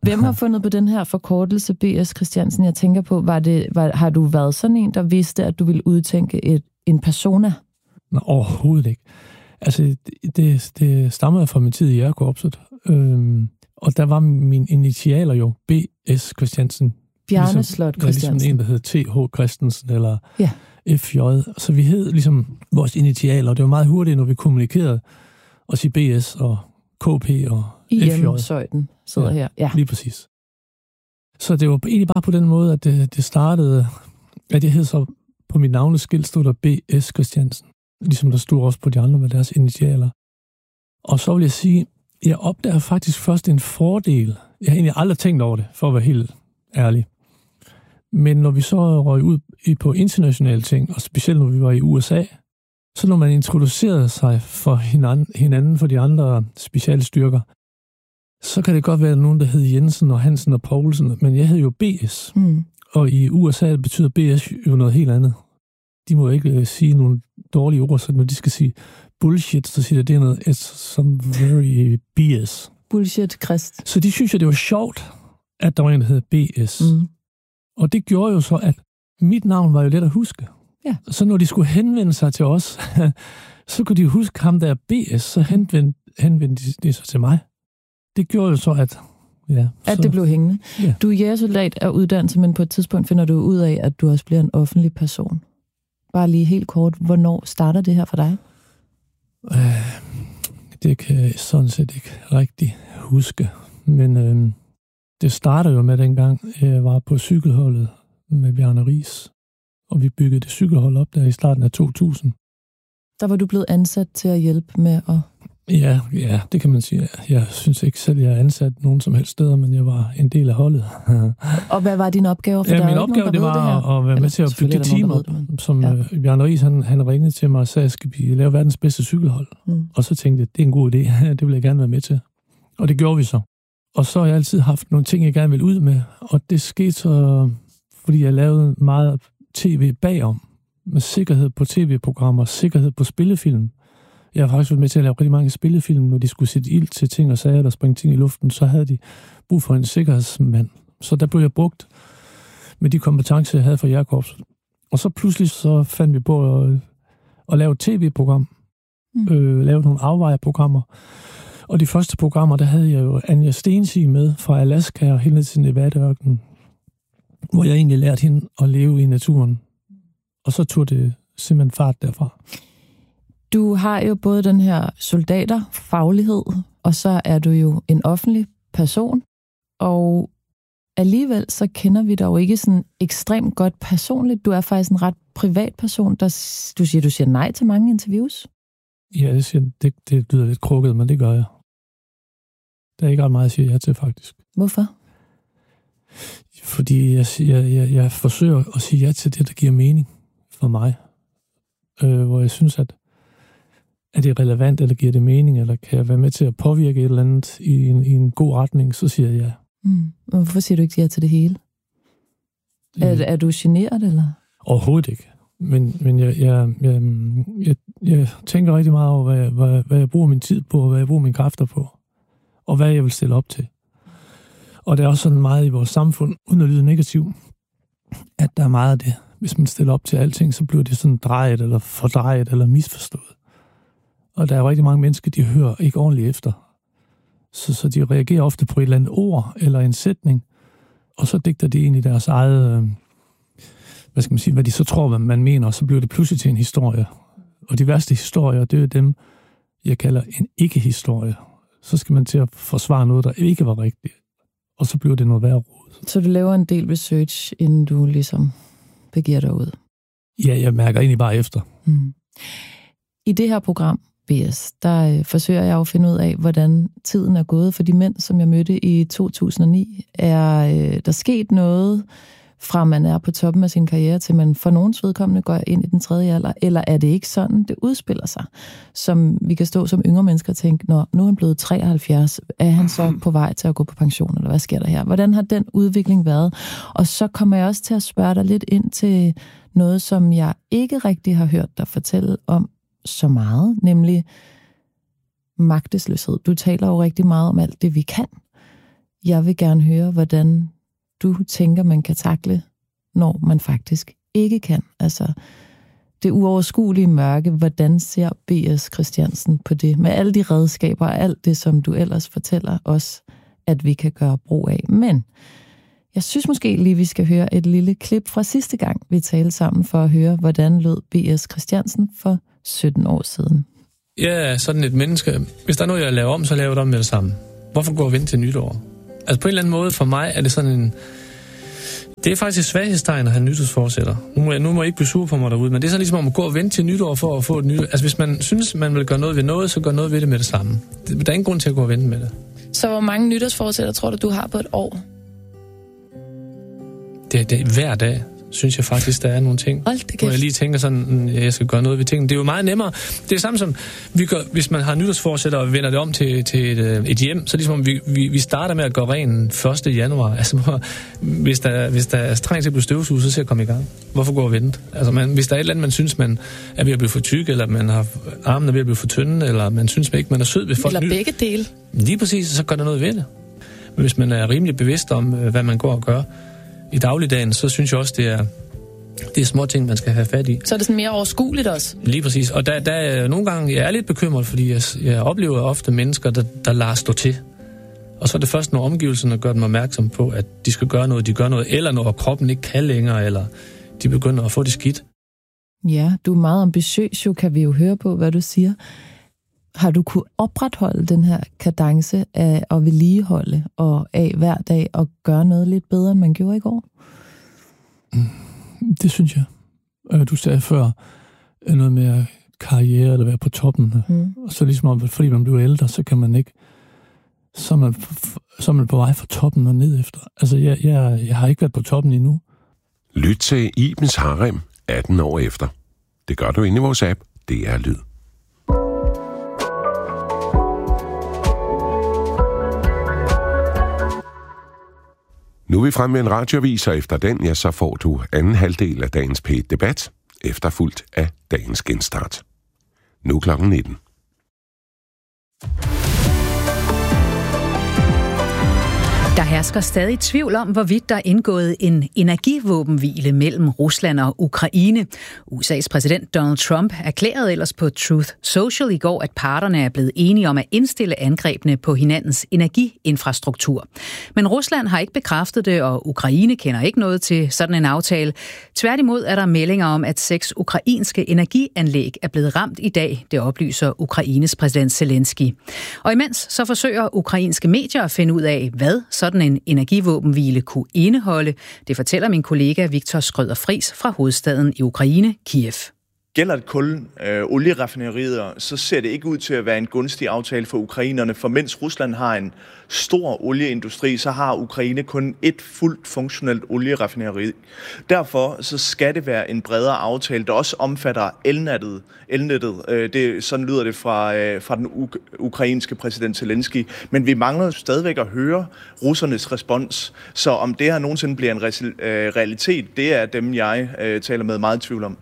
Hvem har fundet på den her forkortelse, B S Christiansen? Jeg tænker på, var det, var, har du været sådan en, der vidste, at du ville udtænke et, en persona? Nå, overhovedet ikke. Altså, det, det stammer fra min tid i Jægerkorpset. Øhm, og der var mine initialer jo B S Christiansen. Bjarne ligesom, Slot Christiansen. Ligesom en, der hed T H Christensen eller ja. F J. Så vi hed ligesom vores initialer, og det var meget hurtigt, når vi kommunikerede, at sige B S og K P og I F J. Søjden sidder ja, her. Ja, lige præcis. Så det var egentlig bare på den måde, at det, det startede, at jeg hed så på mit navneskilt stod der B S Christiansen. Ligesom der stod også på de andre med deres initialer. Og så vil jeg sige, jeg opdager faktisk først en fordel. Jeg har egentlig aldrig tænkt over det, for at være helt ærlig. Men når vi så røg ud på internationale ting, og specielt når vi var i U S A, så når man introducerede sig for hinanden, hinanden for de andre specialstyrker, så kan det godt være nogen, der hed Jensen og Hansen og Poulsen, men jeg hed jo B S. Mm. Og i U S A betyder B S jo noget helt andet. De må ikke uh, sige nogle dårlige ord, så når de skal sige bullshit, så siger de, det er noget, it's some very B S. Bullshit, Christ. Så de synes jo, det var sjovt, at der var en, der hed B S. Mm. Og det gjorde jo så, at mit navn var jo let at huske. Ja. Så når de skulle henvende sig til os, så kunne de huske ham, der er B S, så henvendte, henvendte de, de sig til mig. Det gjorde jo så, at... Ja, at så, det blev hængende. Ja. Du er jægersoldat af uddannelse, men på et tidspunkt finder du ud af, at du også bliver en offentlig person. Bare lige helt kort, hvornår starter det her for dig? Øh, det kan jeg sådan set ikke rigtig huske. Men øh, det starter jo med dengang, jeg var på cykelholdet med Bjarne Riis. Og vi byggede det cykelhold op der i starten af to tusind. Der var du blevet ansat til at hjælpe med at... Ja, ja, det kan man sige. Jeg synes ikke selv, jeg er ansat nogen som helst steder, men jeg var en del af holdet. Og hvad var din opgave? For ja, der min er opgave, nogen, det var det at være med til at bygge det team op, som ja. uh, Bjarne Riis, han, han ringede til mig og sagde, skal vi lave verdens bedste cykelhold? Mm. Og så tænkte jeg, det er en god idé, det vil jeg gerne være med til. Og det gjorde vi så. Og så har jeg altid haft nogle ting, jeg gerne vil ud med, og det skete så, fordi jeg lavede meget tv bagom, med sikkerhed på tv-programmer, sikkerhed på spillefilm. Jeg har faktisk været med til at lave rigtig mange spillefilm, når de skulle sætte ild til ting og sager, der springe ting i luften, så havde de brug for en sikkerhedsmand. Så der blev jeg brugt med de kompetencer, jeg havde fra Jægerkorpset. Og så pludselig så fandt vi på at, at lave et tv-program, mm. øh, lave nogle afvejeprogrammer. Og de første programmer, der havde jeg jo Anja Stensig med fra Alaska og helt ned til Nevada-ørkenen, hvor jeg egentlig lærte hende at leve i naturen. Og så tog det simpelthen fart derfra. Du har jo både den her soldaterfaglighed, og så er du jo en offentlig person, og alligevel så kender vi dig jo ikke sådan ekstremt godt personligt. Du er faktisk en ret privat person, der du siger, du siger nej til mange interviews. Ja, det, siger, det, det lyder lidt krukket, men det gør jeg. Der er ikke ret meget at sige ja til, faktisk. Hvorfor? Fordi jeg, jeg, jeg, jeg forsøger at sige ja til det, der giver mening for mig. Øh, hvor jeg synes, at er det relevant, eller giver det mening, eller kan jeg være med til at påvirke et eller andet i en, i en god retning, så siger jeg ja. Mm. Hvorfor siger du ikke ja til det hele? Mm. Er, er du generet, eller? Overhovedet ikke. Men, men jeg, jeg, jeg, jeg, jeg tænker rigtig meget over, hvad jeg, hvad, hvad jeg bruger min tid på, og hvad jeg bruger mine kræfter på, og hvad jeg vil stille op til. Og det er også sådan meget i vores samfund, uden at lyde negativ, at der er meget af det. Hvis man stiller op til alting, så bliver det sådan drejet, eller fordrejet, eller misforstået. Og der er rigtig mange mennesker, de hører ikke ordentligt efter. Så, så de reagerer ofte på et eller andet ord, eller en sætning, og så digter de ind i deres eget, øh, hvad skal man sige, hvad de så tror, hvad man mener, og så bliver det pludselig til en historie. Og de værste historier, det er dem, jeg kalder en ikke-historie. Så skal man til at forsvare noget, der ikke var rigtigt. Og så bliver det noget værre råd. Så du laver en del research, inden du ligesom begiver dig ud? Ja, jeg mærker egentlig bare efter. Mm. I det her program, B S, der øh, forsøger jeg at finde ud af, hvordan tiden er gået for de mænd, som jeg mødte i to tusind og ni. Er øh, der sket noget, fra man er på toppen af sin karriere, til man for nogens vedkommende går ind i den tredje alder, eller er det ikke sådan, det udspiller sig? Som vi kan stå som yngre mennesker og tænke, nå, nu er han blevet treoghalvfjerds, er han så på vej til at gå på pension, eller hvad sker der her? Hvordan har den udvikling været? Og så kommer jeg også til at spørge dig lidt ind til noget, som jeg ikke rigtig har hørt dig fortælle om så meget, nemlig magtesløshed. Du taler jo rigtig meget om alt det, vi kan. jeg vil gerne høre, hvordan du tænker, man kan takle, når man faktisk ikke kan. Altså, det uoverskuelige mørke, hvordan ser B S Christiansen på det? Med alle de redskaber og alt det, som du ellers fortæller os, at vi kan gøre brug af. Men jeg synes måske lige, vi skal høre et lille klip fra sidste gang, vi talte sammen, for at høre, hvordan lød B S Christiansen for sytten år siden. Jeg er sådan et menneske. Hvis der er noget, jeg laver om, så laver jeg det om med det samme. Hvorfor gå og vente til nytår? Altså på en eller anden måde, for mig er det sådan en... Det er faktisk et svaghedstegn at have nytårsforsætter. Nu må jeg, nu må jeg ikke blive sur på mig derude, men det er sådan ligesom om at gå og vente til nytår for at få et nyt... Altså hvis man synes, man vil gøre noget ved noget, så gør noget ved det med det samme. Der er ingen grund til at gå og vente med det. Så hvor mange nytårsforsætter tror du, du har på et år? Det, det er hver dag, synes jeg faktisk, der er nogle ting. Hold det kæft. Hvor jeg lige tænker sådan, jeg skal gøre noget ved tingene. Det er jo meget nemmere. Det er samme som, vi gør, hvis man har nytårsforsætter og vender det om til, til et, et hjem, så ligesom vi, vi, vi starter med at gøre ren første januar. Altså, hvis der, hvis der er strengt til at blive støvsuget, så skal jeg komme i gang. Hvorfor gå og vente? Altså, man, hvis der er et eller andet, man synes, man er ved at blive for tyk, eller man har armen er ved at blive for tynde, eller man synes ikke, man er sød ved folk. Eller begge dele. Lige præcis, så gør der noget ved det. Men hvis man er rimelig bevidst om, hvad man går og gør i dagligdagen, så synes jeg også, det er, det er små ting, man skal have fat i. Så er det sådan mere overskueligt også? Lige præcis. Og der, der er nogle gange, jeg er lidt bekymret, fordi jeg, jeg oplever ofte mennesker, der, der lader stå til. Og så er det først, når omgivelserne gør dem opmærksom på, at de skal gøre noget, de gør noget, eller når kroppen ikke kan længere, eller de begynder at få det skidt. Ja, du er meget ambitiøs, jo, kan vi jo høre på, hvad du siger. Har du kunne opretholde den her kadence af at vedligeholde og af hver dag og gøre noget lidt bedre, end man gjorde i går? Det synes jeg. Du sagde før noget med karriere eller være på toppen. Mm. Og så ligesom om, fordi man bliver ældre, så kan man ikke, så er man, så er man på vej fra toppen og ned efter. Altså, jeg, jeg, jeg har ikke været på toppen endnu. Lyt til Ibens Harem atten år efter. Det gør du inde i vores app. Det er Lyd. Nu er vi fremme med en radioavis, og efter den, ja, så får du anden halvdel af dagens P et-debat, efterfulgt af dagens genstart. Nu klokken nitten. Der hersker stadig tvivl om, hvorvidt der er indgået en energivåbenhvile mellem Rusland og Ukraine. U S A's præsident Donald Trump erklærede ellers på Truth Social i går, at parterne er blevet enige om at indstille angrebene på hinandens energiinfrastruktur. Men Rusland har ikke bekræftet det, og Ukraine kender ikke noget til sådan en aftale. Tværtimod er der meldinger om, at seks ukrainske energianlæg er blevet ramt i dag, det oplyser Ukraines præsident Zelensky. Og imens så forsøger ukrainske medier at finde ud af, hvad sådan en energivåbenhvile kunne indeholde. Det fortæller min kollega Viktor Skrøder-Friis fra hovedstaden i Ukraine, Kiev. Gælder det kul, øh, olieraffinerier, så ser det ikke ud til at være en gunstig aftale for ukrainerne, for mens Rusland har en stor olieindustri, så har Ukraine kun et fuldt funktionelt olieraffineri. Derfor så skal det være en bredere aftale, der også omfatter elnettet. elnettet. Øh, det, sådan lyder det fra, øh, fra den uk- ukrainske præsident Zelensky. Men vi mangler stadigvæk at høre russernes respons. Så om det her nogensinde bliver en re- øh, realitet, det er dem, jeg øh, taler med meget tvivl om.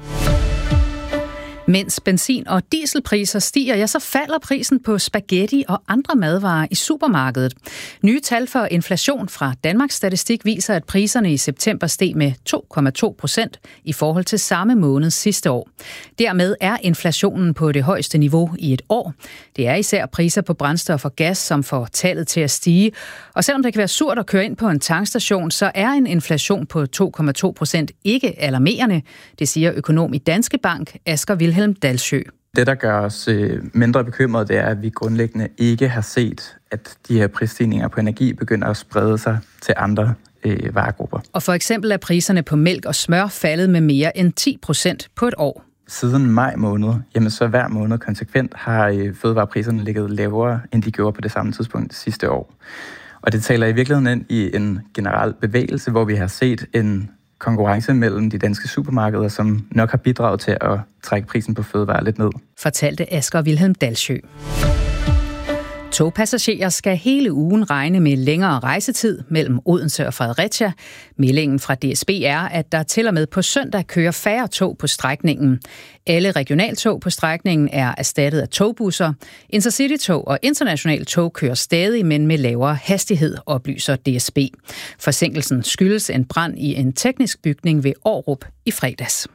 Mens benzin- og dieselpriser stiger, ja, så falder prisen på spaghetti og andre madvarer i supermarkedet. Nye tal for inflation fra Danmarks Statistik viser, at priserne i september steg med to komma to procent i forhold til samme måned sidste år. Dermed er inflationen på det højeste niveau i et år. Det er især priser på brændstof og gas, som får tallet til at stige. Og selvom det kan være surt at køre ind på en tankstation, så er en inflation på to komma to procent ikke alarmerende. Det siger økonom i Danske Bank, Asger Vilhelm Dalsjø. Det, der gør os øh, mindre bekymrede, det er, at vi grundlæggende ikke har set, at de her prisstigninger på energi begynder at sprede sig til andre øh, varegrupper. Og for eksempel er priserne på mælk og smør faldet med mere end ti procent på et år. Siden maj måned, jamen så hver måned konsekvent har øh, fødevarepriserne ligget lavere, end de gjorde på det samme tidspunkt sidste år. Og det taler i virkeligheden ind i en generel bevægelse, hvor vi har set en konkurrence mellem de danske supermarkeder, som nok har bidraget til at trække prisen på fødevarer lidt ned. Fortalte Asger Vilhelm Dalsjø. Togpassagerer skal hele ugen regne med længere rejsetid mellem Odense og Fredericia. Meldingen fra D S B er, at der til og med på søndag kører færre tog på strækningen. Alle regionaltog på strækningen er erstattet af togbusser. Intercity-tog og internationale tog kører stadig, men med lavere hastighed, oplyser D S B. Forsinkelsen skyldes en brand i en teknisk bygning ved Aarup i fredags.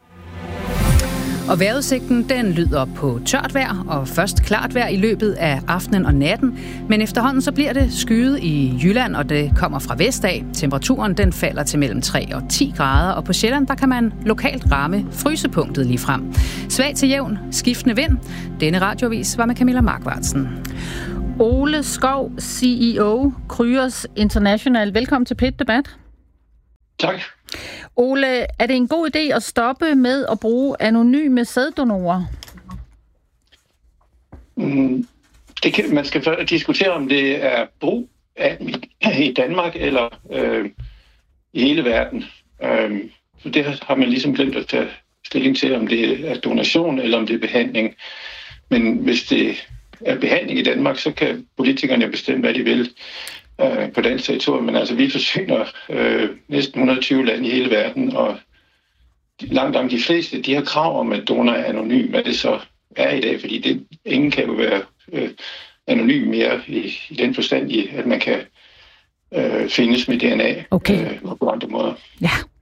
Og vejrudsigten, den lyder på tørt vejr og først klart vejr i løbet af aftenen og natten. Men efterhånden så bliver det skyet i Jylland, og det kommer fra vest af. Temperaturen den falder til mellem tre og ti grader, og på Sjælland der kan man lokalt ramme frysepunktet lige frem. Svag til jævn, skiftende vind. Denne radiovis var med Camilla Markvartsen. Ole Skov, C E O, Kryos International. Velkommen til P et Debat. Tak. Ole, er det en god idé at stoppe med at bruge anonyme sæddonorer? Mm, det kan, man skal diskutere, om det er brug af i Danmark eller øh, i hele verden. Øh, så det har man ligesom glemt at tage stilling til, om det er donation eller om det er behandling. Men hvis det er behandling i Danmark, så kan politikerne bestemme, hvad de vil på dansk territorium, men altså vi forsyner øh, næsten et hundrede og tyve lande i hele verden, og langt langt de fleste, de har krav om, at donor er anonym, hvad det så er i dag, fordi det, ingen kan jo være øh, anonym mere i, i den forstand, i, at man kan øh, findes med D N A okay. øh, på andre måder. Ja,